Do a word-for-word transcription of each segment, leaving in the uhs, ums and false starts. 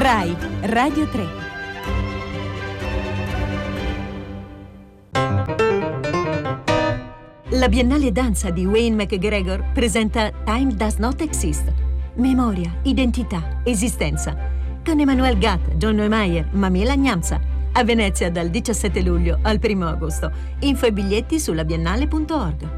Rai Radio tre. La Biennale Danza di Wayne McGregor presenta Time Does Not Exist. Memoria, identità, esistenza. Con Emmanuel Gatt, John Neumeier, Mamela Gnamsa. A Venezia dal diciassette luglio al primo agosto. Info e biglietti sulla biennale punto org.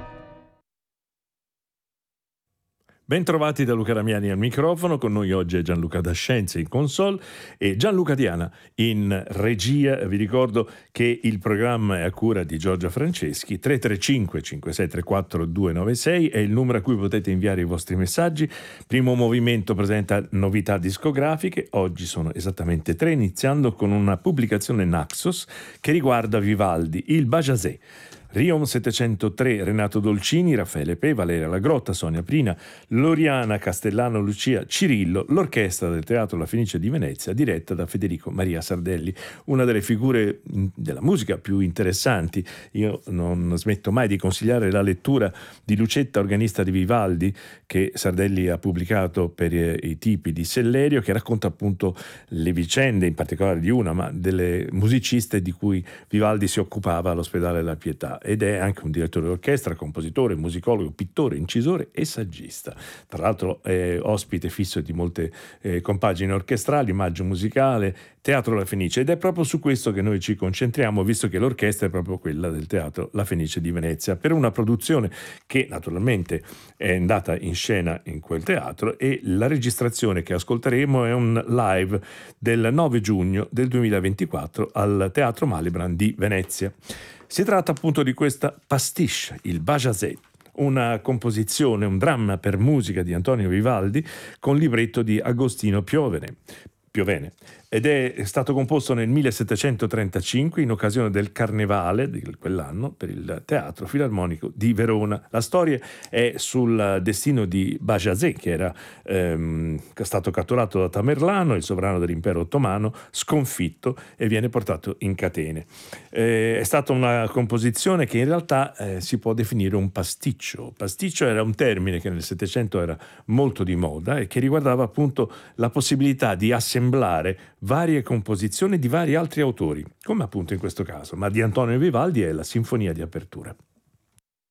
Bentrovati da Luca Damiani al microfono, con noi oggi è Gianluca Dascenzi in console e Gianluca Diana in regia. Vi ricordo che il programma è a cura di Giorgia Franceschi. Tre tre cinque cinque sei tre quattro due nove sei è il numero a cui potete inviare i vostri messaggi. Primo Movimento presenta novità discografiche, oggi sono esattamente tre, iniziando con una pubblicazione Naxos che riguarda Vivaldi, il Bajazet. Riom settecentotre, Renato Dolcini, Raffaele Pe, Valeria Lagrotta, Sonia Prina, Loriana Castellano, Lucia Cirillo, l'orchestra del Teatro La Fenice di Venezia, diretta da Federico Maria Sardelli, una delle figure della musica più interessanti. Io non smetto mai di consigliare la lettura di Lucetta, organista di Vivaldi, che Sardelli ha pubblicato per i tipi di Sellerio, che racconta appunto le vicende, in particolare di una, ma delle musiciste di cui Vivaldi si occupava all'ospedale della Pietà. Ed è anche un direttore d'orchestra, compositore, musicologo, pittore, incisore e saggista. Tra l'altro è ospite fisso di molte eh, compagini orchestrali, Maggio Musicale, Teatro La Fenice, ed è proprio su questo che noi ci concentriamo, visto che l'orchestra è proprio quella del Teatro La Fenice di Venezia, per una produzione che naturalmente è andata in scena in quel teatro, e la registrazione che ascolteremo è un live del nove giugno del duemilaventiquattro al Teatro Malibran di Venezia. Si tratta appunto di questa pastiche, il Bajazet, una composizione, un dramma per musica di Antonio Vivaldi con libretto di Agostino Piovene. Piovene. Ed è stato composto nel millesettecentotrentacinque in occasione del Carnevale di quell'anno per il Teatro Filarmonico di Verona. La storia è sul destino di Bajazet, che era ehm, stato catturato da Tamerlano, il sovrano dell'impero ottomano, sconfitto e viene portato in catene. Eh, è stata una composizione che in realtà eh, si può definire un pasticcio. Pasticcio era un termine che nel Settecento era molto di moda e che riguardava appunto la possibilità di assemblare varie composizioni di vari altri autori, come appunto in questo caso, ma di Antonio Vivaldi è la Sinfonia di apertura.